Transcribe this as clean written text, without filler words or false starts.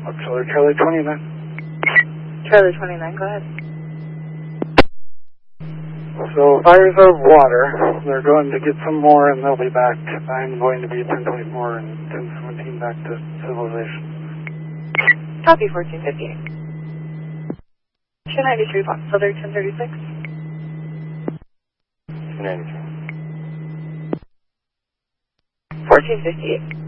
Auxiliary Charlie 29. Charlie 29, go ahead. So, fires of water. They're going to get some more and they'll be back. I'm going to be 10:20 more and 10:17 back to civilization. Copy 1458. 293, Fox Southern 1036. 293. 1458.